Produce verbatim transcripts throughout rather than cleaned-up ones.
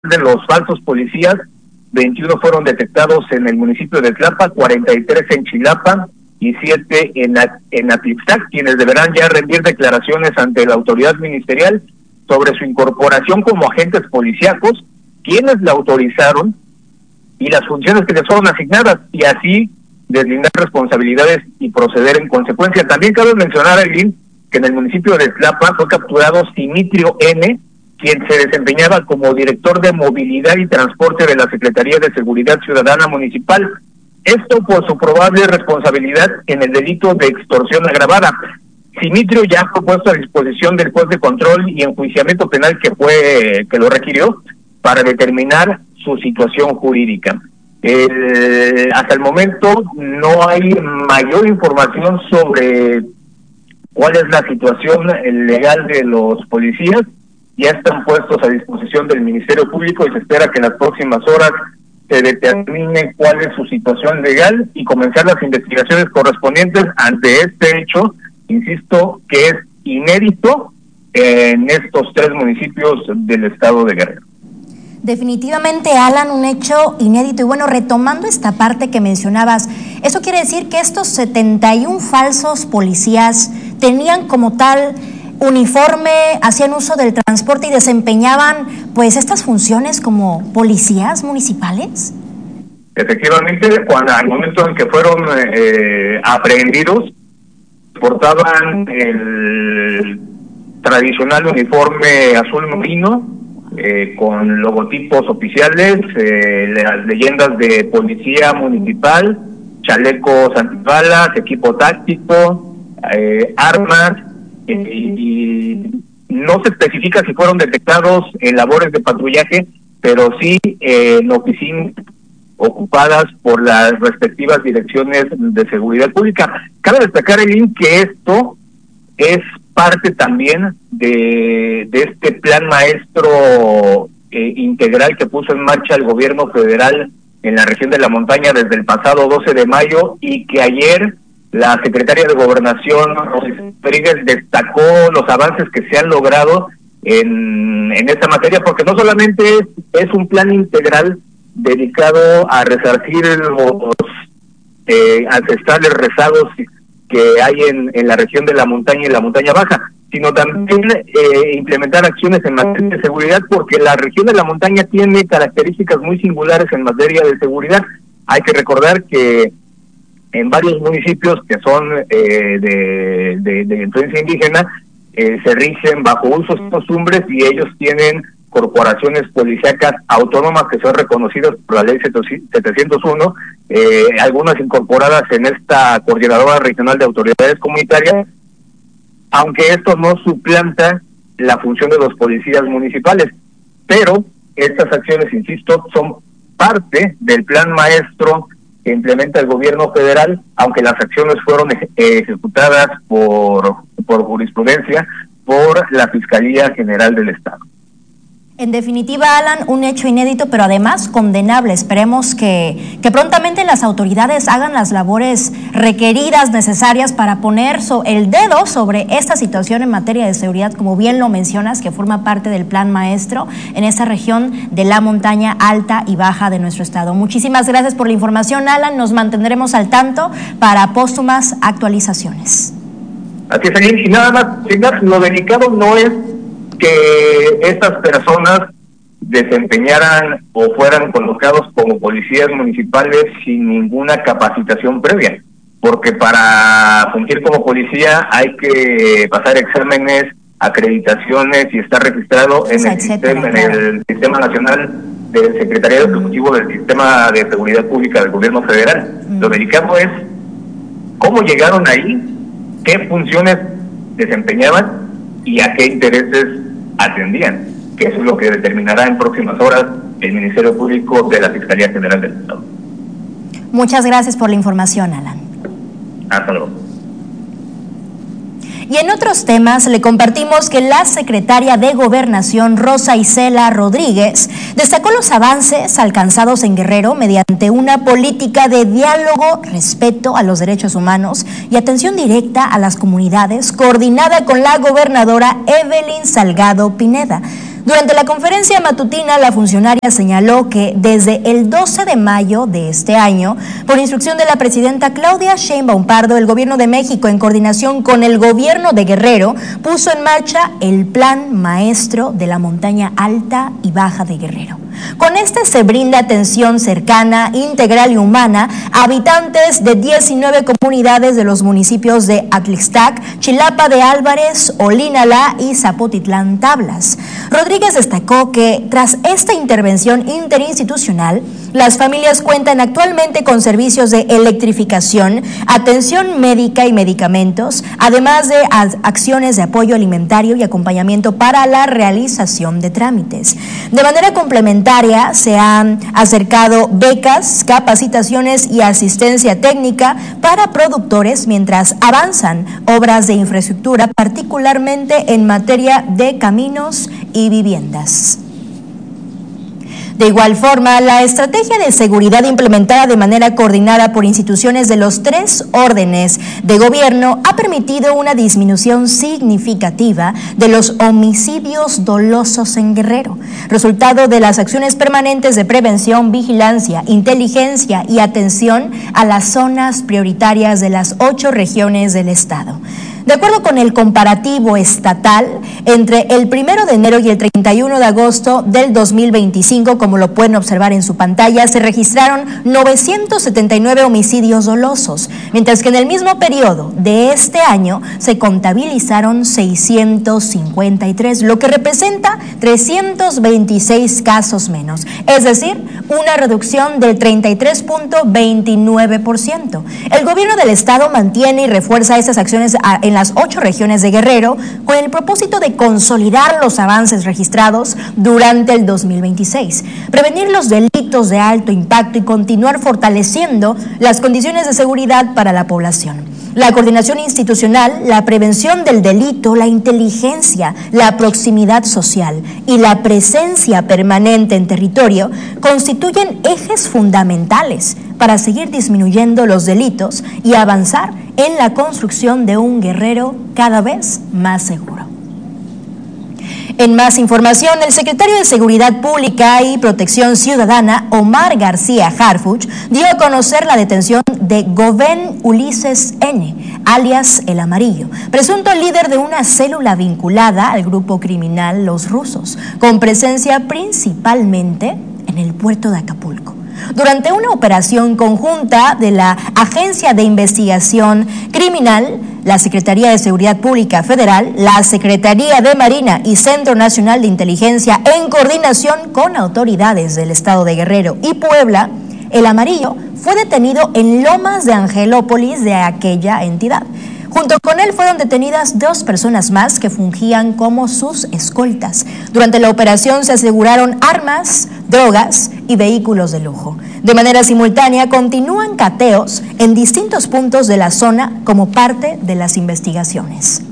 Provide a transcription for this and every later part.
de los falsos policías, veintiuno fueron detectados en el municipio de Tlapa, cuarenta y tres en Chilapa y siete en, en Atlixac, quienes deberán ya rendir declaraciones ante la autoridad ministerial sobre su incorporación como agentes policíacos, quienes la autorizaron y las funciones que les fueron asignadas, y así deslindar responsabilidades y proceder en consecuencia. También cabe mencionar, Aileen, que en el municipio de Tlapa fue capturado Simitrio N., quien se desempeñaba como director de movilidad y transporte de la Secretaría de Seguridad Ciudadana Municipal. Esto por su probable responsabilidad en el delito de extorsión agravada. Simitrio ya fue puesto a disposición del juez de control y enjuiciamiento penal que fue que lo requirió para determinar su situación jurídica. El, hasta el momento no hay mayor información sobre cuál es la situación legal de los policías. Ya están puestos a disposición del Ministerio Público y se espera que en las próximas horas se determine cuál es su situación legal y comenzar las investigaciones correspondientes ante este hecho, insisto, que es inédito en estos tres municipios del estado de Guerrero. Definitivamente, Alan, un hecho inédito. Y bueno, retomando esta parte que mencionabas, ¿eso quiere decir que estos setenta y un falsos policías tenían como tal uniforme, hacían uso del transporte y desempeñaban pues estas funciones como policías municipales? Efectivamente, cuando al momento en que fueron eh, aprehendidos, portaban el tradicional uniforme azul marino, eh, con logotipos oficiales, eh, las leyendas de policía municipal, chalecos antibalas, equipo táctico, eh, armas, eh, y no se especifica si fueron detectados en labores de patrullaje, pero sí eh, en oficinas ocupadas por las respectivas direcciones de seguridad pública. Cabe destacar, Elin, que esto es parte también de, de este plan maestro eh, integral que puso en marcha el gobierno federal en la región de la montaña desde el pasado doce de mayo, y que ayer la secretaria de Gobernación, Rodríguez, destacó los avances que se han logrado en, en esta materia, porque no solamente es, es un plan integral dedicado a resarcir los eh, ancestrales rezagos que hay en, en la región de la montaña y la montaña baja, sino también eh, implementar acciones en materia de seguridad, porque la región de la montaña tiene características muy singulares en materia de seguridad. Hay que recordar que en varios municipios que son eh, de, de, de influencia indígena eh, se rigen bajo usos y costumbres, y ellos tienen corporaciones policíacas autónomas que son reconocidas por la ley setecientos uno, eh, algunas incorporadas en esta Coordinadora Regional de Autoridades Comunitarias, aunque esto no suplanta la función de los policías municipales. Pero estas acciones, insisto, son parte del plan maestro que implementa el gobierno federal, aunque las acciones fueron eje ejecutadas por, por jurisprudencia por la Fiscalía General del Estado. En definitiva, Alan, un hecho inédito, pero además condenable. Esperemos que, que prontamente las autoridades hagan las labores requeridas, necesarias, para poner so, el dedo sobre esta situación en materia de seguridad, como bien lo mencionas, que forma parte del plan maestro en esa región de la montaña alta y baja de nuestro estado. Muchísimas gracias por la información, Alan. Nos mantendremos al tanto para póstumas actualizaciones. Así es, y nada más, lo delicado no es que estas personas desempeñaran o fueran colocados como policías municipales sin ninguna capacitación previa, porque para fungir como policía hay que pasar exámenes, acreditaciones y estar registrado en el, sistema, en el Sistema Nacional del Secretariado Ejecutivo del Sistema de Seguridad Pública del Gobierno Federal. Lo delicado es cómo llegaron ahí, qué funciones desempeñaban y a qué intereses atendían, que eso es lo que determinará en próximas horas el Ministerio Público de la Fiscalía General del Estado. Muchas gracias por la información, Alan. Hasta luego. Y en otros temas le compartimos que la secretaria de Gobernación, Rosa Isela Rodríguez, destacó los avances alcanzados en Guerrero mediante una política de diálogo, respeto a los derechos humanos y atención directa a las comunidades, coordinada con la gobernadora Evelyn Salgado Pineda. Durante la conferencia matutina, la funcionaria señaló que desde el doce de mayo de este año, por instrucción de la presidenta Claudia Sheinbaum Pardo, el Gobierno de México, en coordinación con el Gobierno de Guerrero, puso en marcha el Plan Maestro de la Montaña Alta y Baja de Guerrero. Con este se brinda atención cercana, integral y humana a habitantes de diecinueve comunidades de los municipios de Atlixtac, Chilapa de Álvarez, Olínala y Zapotitlán Tablas. Rodríguez destacó que tras esta intervención interinstitucional, las familias cuentan actualmente con servicios de electrificación, atención médica y medicamentos, además de acciones de apoyo alimentario y acompañamiento para la realización de trámites. De manera complementaria, se han acercado becas, capacitaciones y asistencia técnica para productores mientras avanzan obras de infraestructura, particularmente en materia de caminos y viviendas. De igual forma, la estrategia de seguridad implementada de manera coordinada por instituciones de los tres órdenes de gobierno ha permitido una disminución significativa de los homicidios dolosos en Guerrero, resultado de las acciones permanentes de prevención, vigilancia, inteligencia y atención a las zonas prioritarias de las ocho regiones del estado. De acuerdo con el comparativo estatal, entre el primero de enero y el treinta y uno de agosto del dos mil veinticinco, como lo pueden observar en su pantalla, se registraron novecientos setenta y nueve homicidios dolosos, mientras que en el mismo periodo de este año se contabilizaron seiscientos cincuenta y tres, lo que representa trescientos veintiséis casos menos, es decir, una reducción del treinta y tres punto veintinueve por ciento. El gobierno del estado mantiene y refuerza estas acciones en las ocho regiones de Guerrero con el propósito de consolidar los avances registrados durante el dos mil veintiséis, prevenir los delitos de alto impacto y continuar fortaleciendo las condiciones de seguridad para la población. La coordinación institucional, la prevención del delito, la inteligencia, la proximidad social y la presencia permanente en territorio constituyen ejes fundamentales para seguir disminuyendo los delitos y avanzar en la construcción de un Guerrero cada vez más seguro. En más información, el secretario de Seguridad Pública y Protección Ciudadana, Omar García Harfuch, dio a conocer la detención de Goven Ulises N., alias El Amarillo, presunto líder de una célula vinculada al grupo criminal Los Rusos, con presencia principalmente en el puerto de Acapulco. Durante una operación conjunta de la Agencia de Investigación Criminal, la Secretaría de Seguridad Pública Federal, la Secretaría de Marina y Centro Nacional de Inteligencia, en coordinación con autoridades del estado de Guerrero y Puebla, El Amarillo fue detenido en Lomas de Angelópolis de aquella entidad. Junto con él fueron detenidas dos personas más que fungían como sus escoltas. Durante la operación se aseguraron armas, drogas y vehículos de lujo. De manera simultánea continúan cateos en distintos puntos de la zona como parte de las investigaciones.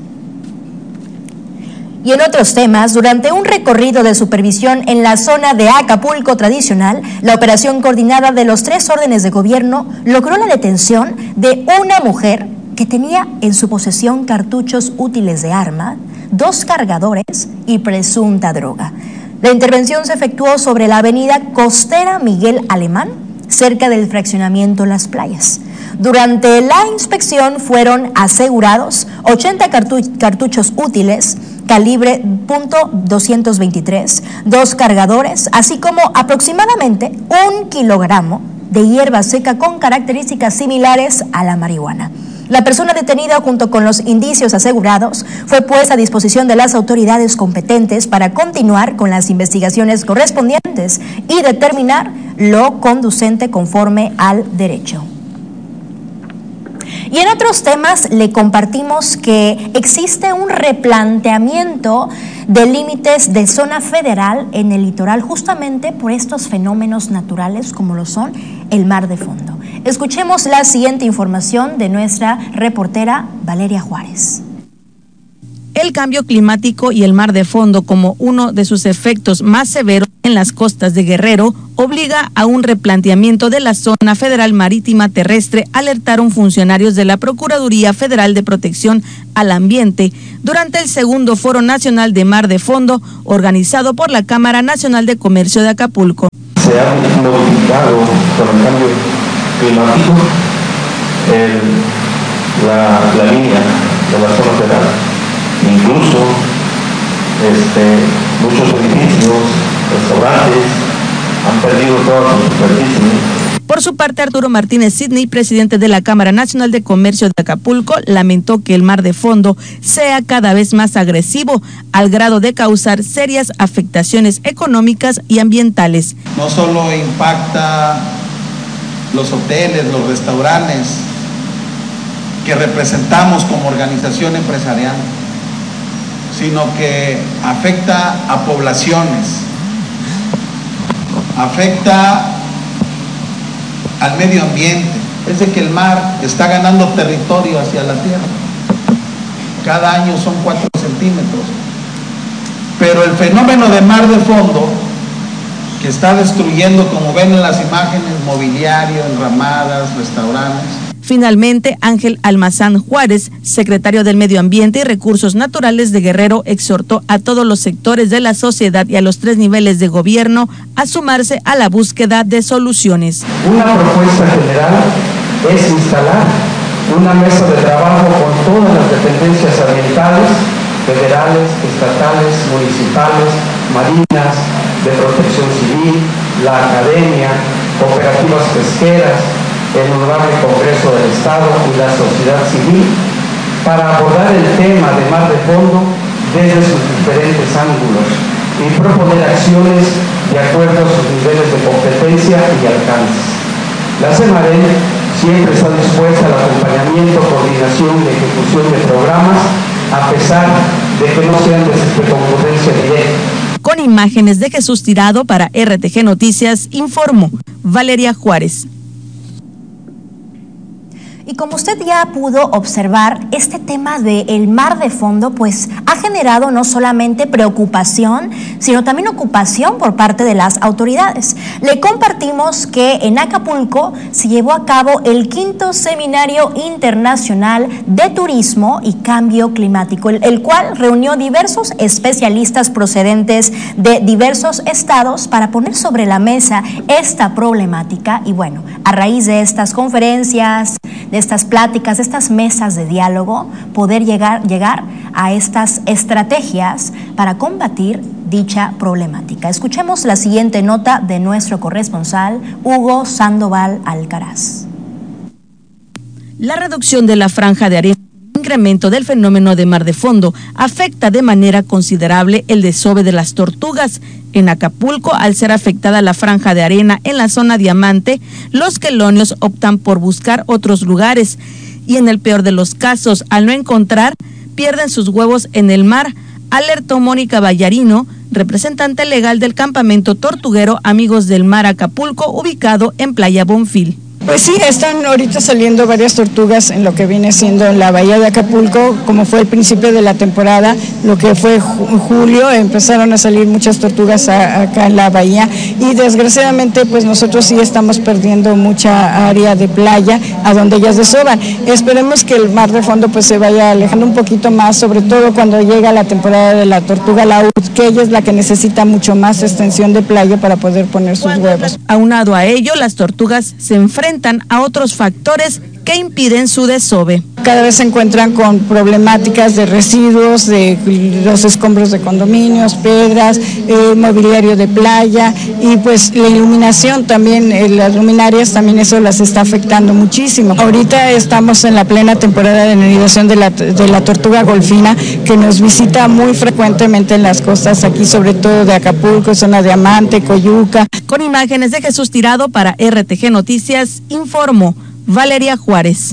Y en otros temas, durante un recorrido de supervisión en la zona de Acapulco tradicional, la operación coordinada de los tres órdenes de gobierno logró la detención de una mujer que tenía en su posesión cartuchos útiles de arma, dos cargadores y presunta droga. La intervención se efectuó sobre la avenida Costera Miguel Alemán, cerca del fraccionamiento Las Playas. Durante la inspección fueron asegurados ochenta cartu- cartuchos útiles, calibre punto doscientos veintitrés, dos cargadores, así como aproximadamente un kilogramo de hierba seca con características similares a la marihuana. La persona detenida junto con los indicios asegurados fue puesta a disposición de las autoridades competentes para continuar con las investigaciones correspondientes y determinar lo conducente conforme al derecho. Y en otros temas le compartimos que existe un replanteamiento de límites de zona federal en el litoral justamente por estos fenómenos naturales como lo son el mar de fondo. Escuchemos la siguiente información de nuestra reportera Valeria Juárez. El cambio climático y el mar de fondo como uno de sus efectos más severos en las costas de Guerrero obliga a un replanteamiento de la zona federal marítima terrestre, alertaron funcionarios de la Procuraduría Federal de Protección al Ambiente durante el segundo Foro Nacional de Mar de Fondo organizado por la Cámara Nacional de Comercio de Acapulco. Se ha modificado con el cambio climático el, la, la línea de la zona federal. Incluso este, muchos edificios, restaurantes han perdido toda su superficie. Por su parte, Arturo Martínez Sidney, presidente de la Cámara Nacional de Comercio de Acapulco, lamentó que el mar de fondo sea cada vez más agresivo, al grado de causar serias afectaciones económicas y ambientales. No solo impacta los hoteles, los restaurantes que representamos como organización empresarial, sino que afecta a poblaciones, afecta al medio ambiente. Es de que el mar está ganando territorio hacia la tierra. Cada año son cuatro centímetros. Pero el fenómeno de mar de fondo, que está destruyendo, como ven en las imágenes, mobiliario, enramadas, restaurantes. Finalmente, Ángel Almazán Juárez, secretario del Medio Ambiente y Recursos Naturales de Guerrero, exhortó a todos los sectores de la sociedad y a los tres niveles de gobierno a sumarse a la búsqueda de soluciones. Una propuesta general es instalar una mesa de trabajo con todas las dependencias ambientales, federales, estatales, municipales, marinas, de protección civil, la academia, cooperativas pesqueras, el Honorable Congreso del Estado y la sociedad civil para abordar el tema de mar de fondo desde sus diferentes ángulos y proponer acciones de acuerdo a sus niveles de competencia y alcance. La Semarén siempre está dispuesta al acompañamiento, coordinación y ejecución de programas, a pesar de que no sean de, de concurrencia directa. Con imágenes de Jesús Tirado para R T G Noticias, informó Valeria Juárez. Y como usted ya pudo observar, este tema del mar de fondo pues ha generado no solamente preocupación, sino también ocupación por parte de las autoridades. Le compartimos que en Acapulco se llevó a cabo el quinto Seminario Internacional de Turismo y Cambio Climático, el, el cual reunió diversos especialistas procedentes de diversos estados para poner sobre la mesa esta problemática. Y bueno, a raíz de estas conferencias, de estas pláticas, de estas mesas de diálogo, poder llegar, llegar a estas estrategias para combatir dicha problemática. Escuchemos la siguiente nota de nuestro corresponsal, Hugo Sandoval Alcaraz. La reducción de la franja de arena, incremento del fenómeno de mar de fondo, afecta de manera considerable el desove de las tortugas. En Acapulco, al ser afectada la franja de arena en la zona Diamante, los quelonios optan por buscar otros lugares y en el peor de los casos, al no encontrar, pierden sus huevos en el mar, alertó Mónica Vallarino, representante legal del campamento tortuguero Amigos del Mar Acapulco, ubicado en Playa Bonfil. Pues sí, están ahorita saliendo varias tortugas en lo que viene siendo en la bahía de Acapulco, como fue el principio de la temporada, lo que fue julio, empezaron a salir muchas tortugas a, acá en la bahía y desgraciadamente pues nosotros sí estamos perdiendo mucha área de playa a donde ellas desovan. Esperemos que el mar de fondo pues se vaya alejando un poquito más, sobre todo cuando llega la temporada de la tortuga laúd, que ella es la que necesita mucho más extensión de playa para poder poner sus huevos. Aunado a ello, las tortugas se enfrentan a otros factores que impiden su desove. Cada vez se encuentran con problemáticas de residuos, de los escombros de condominios, piedras, eh, mobiliario de playa y pues la iluminación también, eh, las luminarias también eso las está afectando muchísimo. Ahorita estamos en la plena temporada de nidificación de la, de la tortuga golfina que nos visita muy frecuentemente en las costas aquí, sobre todo de Acapulco, zona Diamante, Coyuca. Con imágenes de Jesús Tirado para R T G Noticias, informó Valeria Juárez.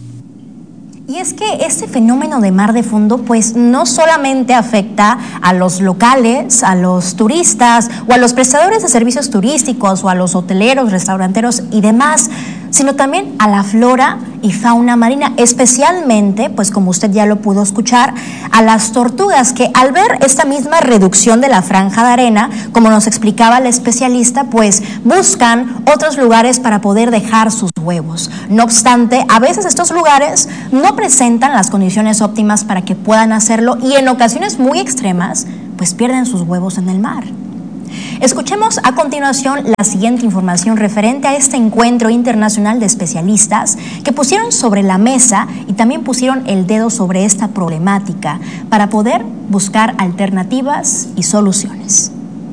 Y es que este fenómeno de mar de fondo pues no solamente afecta a los locales, a los turistas o a los prestadores de servicios turísticos o a los hoteleros, restauranteros y demás, sino también a la flora y fauna marina, especialmente, pues como usted ya lo pudo escuchar, a las tortugas, que al ver esta misma reducción de la franja de arena, como nos explicaba el especialista, pues buscan otros lugares para poder dejar sus huevos. No obstante, a veces estos lugares no presentan las condiciones óptimas para que puedan hacerlo y en ocasiones muy extremas, pues pierden sus huevos en el mar. Escuchemos a continuación la siguiente información referente a este encuentro internacional de especialistas que pusieron sobre la mesa y también pusieron el dedo sobre esta problemática para poder buscar alternativas y soluciones.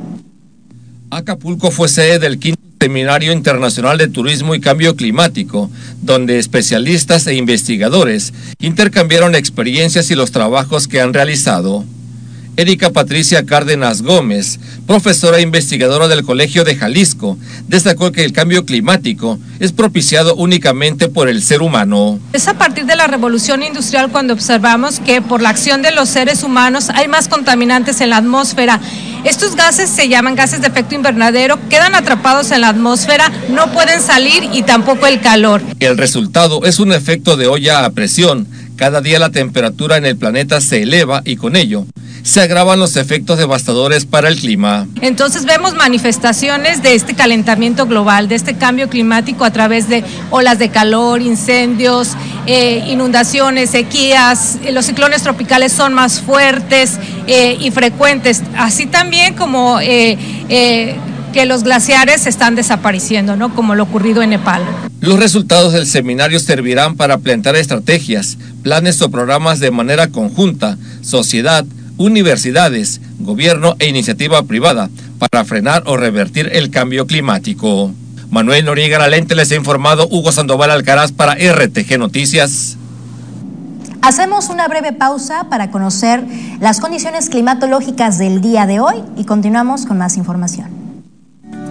Acapulco fue sede del quinto Seminario Internacional de Turismo y Cambio Climático, donde especialistas e investigadores intercambiaron experiencias y los trabajos que han realizado. Erika Patricia Cárdenas Gómez, profesora e investigadora del Colegio de Jalisco, destacó que el cambio climático es propiciado únicamente por el ser humano. Es a partir de la revolución industrial cuando observamos que por la acción de los seres humanos hay más contaminantes en la atmósfera. Estos gases se llaman gases de efecto invernadero, quedan atrapados en la atmósfera, no pueden salir y tampoco el calor. El resultado es un efecto de olla a presión. Cada día la temperatura en el planeta se eleva y con ello se agravan los efectos devastadores para el clima. Entonces vemos manifestaciones de este calentamiento global, de este cambio climático a través de olas de calor, incendios, eh, inundaciones, sequías. Los ciclones tropicales son más fuertes eh, y frecuentes, así también como eh, eh, que los glaciares están desapareciendo, ¿no? Como lo ocurrido en Nepal. Los resultados del seminario servirán para plantear estrategias, planes o programas de manera conjunta, sociedad, universidades, gobierno e iniciativa privada para frenar o revertir el cambio climático. Manuel Noriega Lalente les ha informado, Hugo Sandoval Alcaraz para R T G Noticias. Hacemos una breve pausa para conocer las condiciones climatológicas del día de hoy y continuamos con más información.